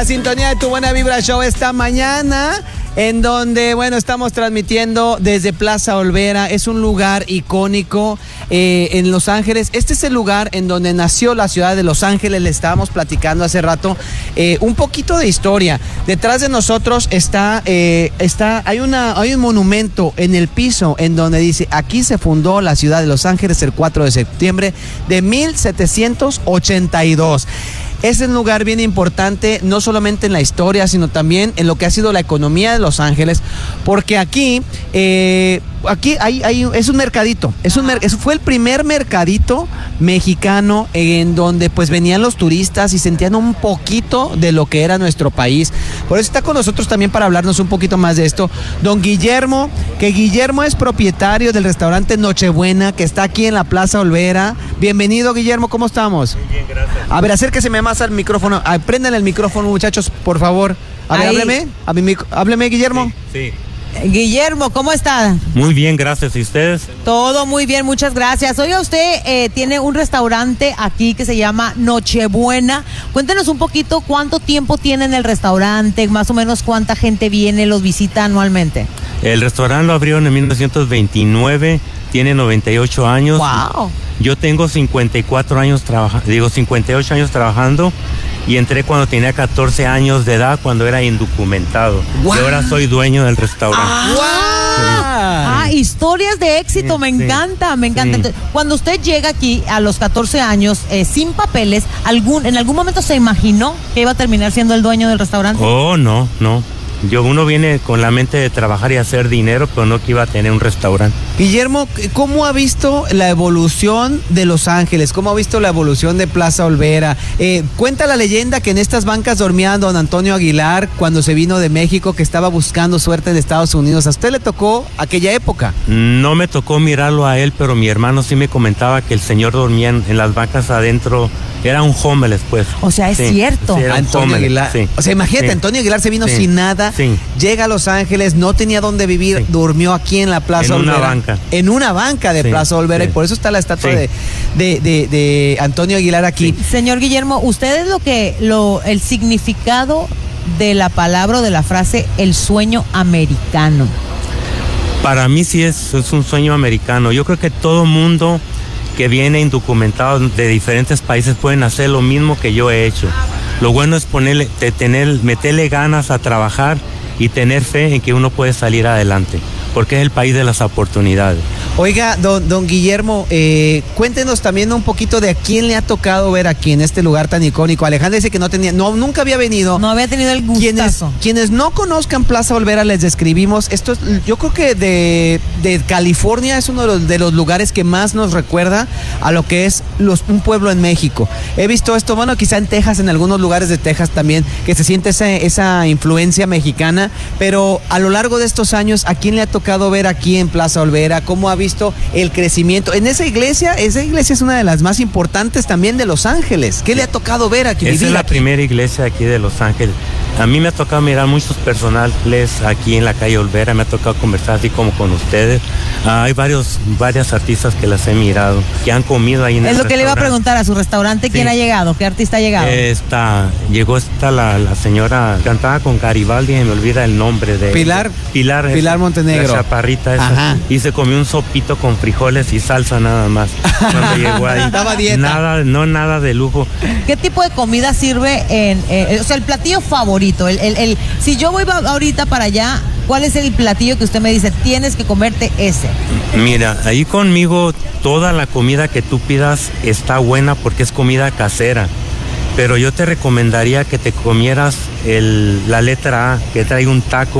la sintonía de Tu Buena Vibra Show esta mañana, en donde, bueno, estamos transmitiendo desde Plaza Olvera. Es un lugar icónico en Los Ángeles. Este es el lugar en donde nació la ciudad de Los Ángeles. Le estábamos platicando hace rato un poquito de historia. Detrás de nosotros hay un monumento en el piso en donde dice: aquí se fundó la ciudad de Los Ángeles el 4 de septiembre de 1782. Es un lugar bien importante, no solamente en la historia, sino también en lo que ha sido la economía de Los Ángeles, porque aquí es un mercadito, fue el primer mercadito mexicano en donde pues venían los turistas y sentían un poquito de lo que era nuestro país. Por eso está con nosotros también para hablarnos un poquito más de esto don Guillermo, que Guillermo es propietario del restaurante Nochebuena, que está aquí en la Plaza Olvera. Bienvenido, Guillermo, ¿cómo estamos? Muy bien, gracias. A ver, acérquese más al micrófono, prendan el micrófono, muchachos, por favor. A ver, hábleme, Guillermo. Sí. Guillermo, ¿cómo está? Muy bien, gracias. ¿Y ustedes? Todo muy bien, muchas gracias. Oiga, usted tiene un restaurante aquí que se llama Nochebuena. Cuéntenos un poquito cuánto tiempo tiene en el restaurante, más o menos cuánta gente viene, los visita anualmente. El restaurante lo abrieron en 1929, tiene 98 años. ¡Wow! Yo tengo 58 años trabajando y entré cuando tenía 14 años de edad, cuando era indocumentado. ¡Wow! Y ahora soy dueño del restaurante. Historias de éxito, me encanta. Sí. Entonces, cuando usted llega aquí a los 14 años, sin papeles, ¿en algún momento se imaginó que iba a terminar siendo el dueño del restaurante? Oh, no. Uno viene con la mente de trabajar y hacer dinero, pero no que iba a tener un restaurante. Guillermo, ¿cómo ha visto la evolución de Los Ángeles? ¿Cómo ha visto la evolución de Plaza Olvera? Cuenta la leyenda que en estas bancas dormía don Antonio Aguilar cuando se vino de México, que estaba buscando suerte en Estados Unidos. ¿A usted le tocó aquella época? No me tocó mirarlo a él, pero mi hermano sí me comentaba que el señor dormía en las bancas adentro. Era un homeless, pues. O sea, es cierto. Sí, era Antonio Aguilar. Sí. O sea, imagínate, Antonio Aguilar se vino sin nada, llega a Los Ángeles, no tenía dónde vivir, durmió aquí en la Plaza Olvera. En una banca de Plaza Olvera, y por eso está la estatua de Antonio Aguilar aquí. Sí. Señor Guillermo, ¿usted es el significado de la palabra o de la frase el sueño americano? Para mí sí es un sueño americano. Yo creo que todo mundo que viene indocumentado de diferentes países pueden hacer lo mismo que yo he hecho. Lo bueno es meterle ganas a trabajar y tener fe en que uno puede salir adelante, porque es el país de las oportunidades. Oiga, don Guillermo, cuéntenos también un poquito de a quién le ha tocado ver aquí en este lugar tan icónico. Alejandra dice que nunca había venido. No había tenido el gustazo. Quienes no conozcan Plaza Olvera, les describimos. Esto yo creo que de California es uno de los lugares que más nos recuerda a lo que es un pueblo en México. He visto esto, bueno, quizá en Texas, en algunos lugares de Texas también, que se siente esa influencia mexicana, pero a lo largo de estos años, ¿a quién le ha tocado ver aquí en Plaza Olvera? ¿Cómo ha visto el crecimiento? En esa iglesia es una de las más importantes también de Los Ángeles. ¿Qué le ha tocado ver aquí? Esa es la primera iglesia aquí de Los Ángeles. A mí me ha tocado mirar muchos personajes aquí en la calle Olvera, me ha tocado conversar así como con ustedes. Hay varias artistas que las he mirado, que han comido ahí en el restaurante. Es lo que le iba a preguntar a su restaurante, ¿quién ha llegado? ¿Qué artista ha llegado? Llegó la señora, cantaba con Garibaldi, me olvida el nombre de Pilar Montenegro. La chaparrita esa. Ajá. Y se comió un sopito con frijoles y salsa nada más. Cuando llegó ahí. Estaba dieta. Nada de lujo. ¿Qué tipo de comida sirve o sea, el platillo favorito? Si yo voy ahorita para allá, ¿cuál es el platillo que usted me dice, tienes que comerte ese? Mira, ahí conmigo toda la comida que tú pidas está buena porque es comida casera. Pero yo te recomendaría que te comieras la letra A, que trae un taco